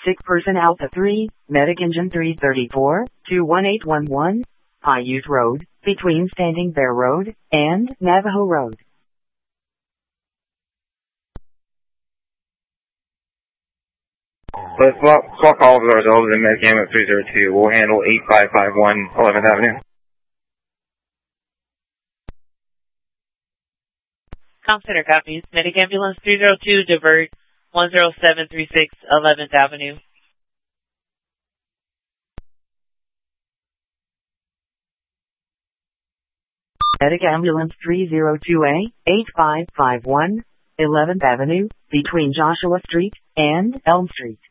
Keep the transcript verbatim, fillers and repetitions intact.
Sick person Alpha three, Medic Engine three thirty-four, two one eight one one, Paiute Road, between Standing Bear Road and Navajo Road. Let's swap, swap calls with ourselves in Medic Ambulance three zero two. We'll handle eight five five one eleventh Avenue. Com Center copies. Medic Ambulance three zero two, divert one zero seven three six eleventh Avenue. Medic Ambulance three zero two A, eight five five one eleventh Avenue, between Joshua Street and Elm Street.